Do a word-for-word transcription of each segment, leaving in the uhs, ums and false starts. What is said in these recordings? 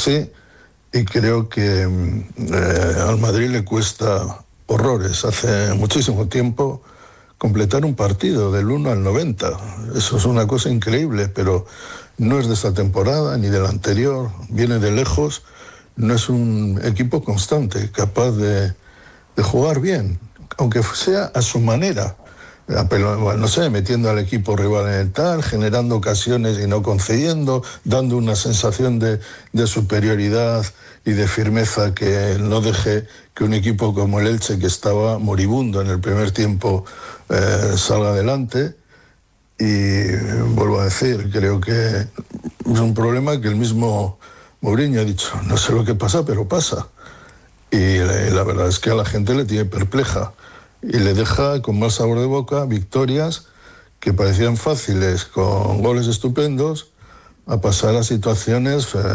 sí, y creo que eh, al Madrid le cuesta horrores. Hace muchísimo tiempo completar un partido del uno al noventa. Eso es una cosa increíble, pero no es de esta temporada ni de la anterior, viene de lejos. No es un equipo constante, capaz de, de jugar bien, aunque sea a su manera. No sé, metiendo al equipo rival en el tal, generando ocasiones y no concediendo, dando una sensación de, de superioridad y de firmeza que no deje que un equipo como el Elche, que estaba moribundo en el primer tiempo, eh, salga adelante. Y vuelvo a decir, creo que es un problema que el mismo Mourinho ha dicho, no sé lo que pasa, pero pasa. Y la, y la verdad es que a la gente le tiene perpleja y le deja con mal sabor de boca victorias que parecían fáciles, con goles estupendos, a pasar a situaciones eh,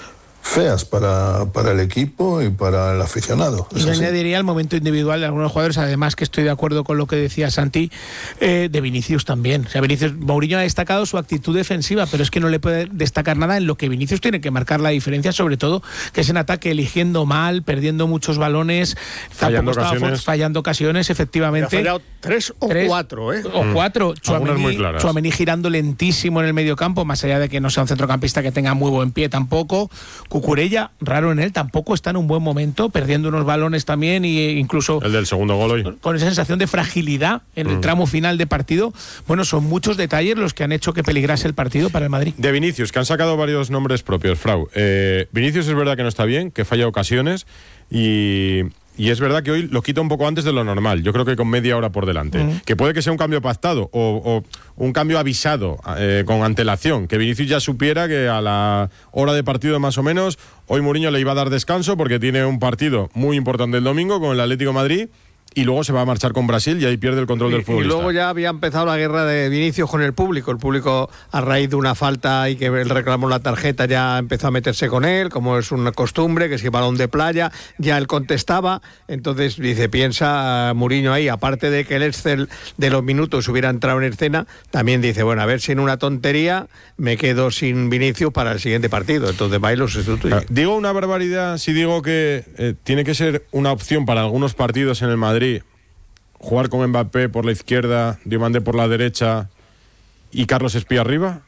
feas para, para el equipo y para el aficionado. Y yo añadiría el momento individual de algunos jugadores, además que estoy de acuerdo con lo que decía Santi, eh, de Vinicius también. O sea, Vinicius, Mourinho ha destacado su actitud defensiva, pero es que no le puede destacar nada en lo que Vinicius tiene que marcar la diferencia, sobre todo, que es en ataque, eligiendo mal, perdiendo muchos balones, fallando ocasiones. fallando ocasiones, efectivamente. Ha fallado tres o tres, cuatro, ¿eh? O cuatro. Mm. Tchouaméni girando lentísimo en el mediocampo, más allá de que no sea un centrocampista que tenga muy buen pie tampoco. Cucurella, raro en él, tampoco está en un buen momento, perdiendo unos balones también, e incluso el del segundo gol hoy, con esa sensación de fragilidad en el mm. tramo final de partido. Bueno, son muchos detalles los que han hecho que peligrase el partido para el Madrid. De Vinicius, que han sacado varios nombres propios, Frau. Eh, Vinicius es verdad que no está bien, que falla ocasiones y... Y es verdad que hoy lo quita un poco antes de lo normal. Yo creo que con media hora por delante. Mm. Que puede que sea un cambio pactado o, o un cambio avisado eh, con antelación. Que Vinicius ya supiera que a la hora de partido más o menos, hoy Mourinho le iba a dar descanso porque tiene un partido muy importante el domingo con el Atlético de Madrid. Y luego se va a marchar con Brasil y ahí pierde el control y, del futbolista. Y luego ya había empezado la guerra de Vinicius con el público. El público, a raíz de una falta y que él reclamó la tarjeta, ya empezó a meterse con él, como es una costumbre, que si balón de playa, ya él contestaba. Entonces, dice, piensa Mourinho ahí, aparte de que el Excel de los minutos hubiera entrado en escena, también dice, bueno, a ver si en una tontería me quedo sin Vinicius para el siguiente partido. Entonces va y lo sustituye. Ah, digo una barbaridad si digo que eh, tiene que ser una opción para algunos partidos en el Madrid jugar con Mbappé por la izquierda, Diomande por la derecha y Carlos Espía arriba.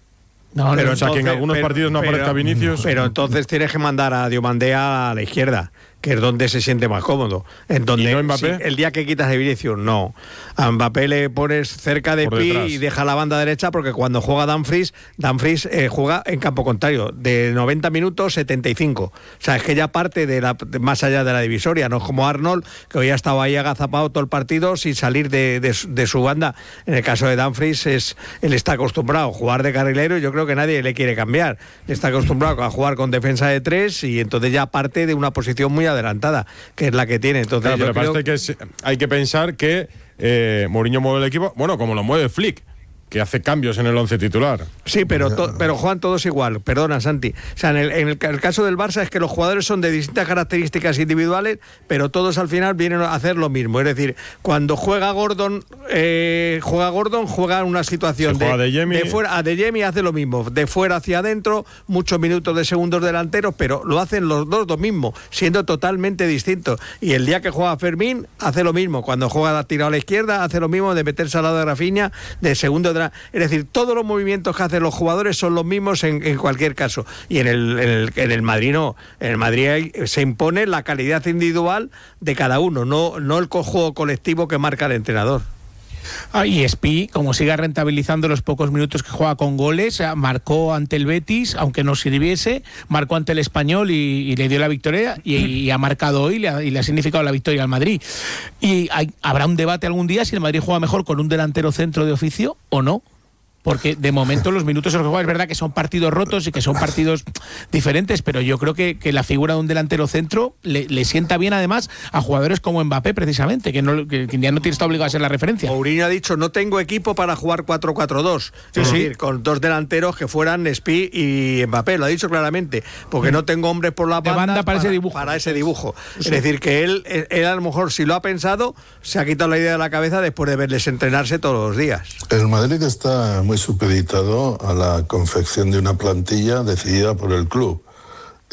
No, pero no, o sea, entonces, que en algunos pero, partidos no pero, aparezca Vinicius. Pero entonces tienes que mandar a Diomande a la izquierda, que es donde se siente más cómodo. En donde, ¿Y no Mbappé? Si, el día que quitas a Vinicius, no. A Mbappé le pones cerca de Pi y deja la banda derecha, porque cuando juega Dumfries, Dumfries eh, juega en campo contrario, de noventa minutos, setenta y cinco. O sea, es que ya parte de la, de, más allá de la divisoria, no es como Arnold, que hoy ha estado ahí agazapado todo el partido sin salir de, de, de su banda. En el caso de Dumfries, es, él está acostumbrado a jugar de carrilero y yo creo que nadie le quiere cambiar. Está acostumbrado a jugar con defensa de tres y entonces ya parte de una posición muy adelantada, que es la que tiene. Entonces, claro, yo pero creo... que es, hay que pensar que eh, Mourinho mueve el equipo, bueno, como lo mueve Flick, que hace cambios en el once titular. Sí, pero, to, pero juegan todos igual, perdona Santi. O sea, en, el, en el, el caso del Barça es que los jugadores son de distintas características individuales, pero todos al final vienen a hacer lo mismo. Es decir, cuando juega Gordon, eh, juega Gordon, juega en una situación de, de, de fuera, a Adeyemi hace lo mismo, de fuera hacia adentro, muchos minutos de segundos delanteros, pero lo hacen los dos lo mismo, siendo totalmente distintos. Y el día que juega Fermín, hace lo mismo. Cuando juega tirado a la izquierda, hace lo mismo de meterse al lado de Rafinha, de segundo de la... Es decir, todos los movimientos que hacen los jugadores son los mismos en, en cualquier caso. Y en el, en, el, en el Madrid no. En el Madrid se impone la calidad individual de cada uno, no, no el juego colectivo que marca el entrenador. Ah, y Espi, como siga rentabilizando los pocos minutos que juega con goles, marcó ante el Betis, aunque no sirviese, marcó ante el Español y, y le dio la victoria, y, y ha marcado hoy y le ha, y le ha significado la victoria al Madrid. Y hay, habrá un debate algún día si el Madrid juega mejor con un delantero centro de oficio o no. Porque de momento los minutos en los que juega es verdad que son partidos rotos y que son partidos diferentes, pero yo creo que, que la figura de un delantero centro le, le sienta bien además a jugadores como Mbappé precisamente, que, no, que, que ya no tiene está obligado a ser la referencia. Mourinho ha dicho, no tengo equipo para jugar cuatro cuatro dos, sí, es sí. decir, con dos delanteros que fueran Espi y Mbappé, lo ha dicho claramente, porque no tengo hombres por la banda, banda para, para, ese dibujo. para ese dibujo. Sí. Es decir, que él, él a lo mejor si lo ha pensado, se ha quitado la idea de la cabeza después de verles entrenarse todos los días. El Madrid está muy supeditado a la confección de una plantilla decidida por el club.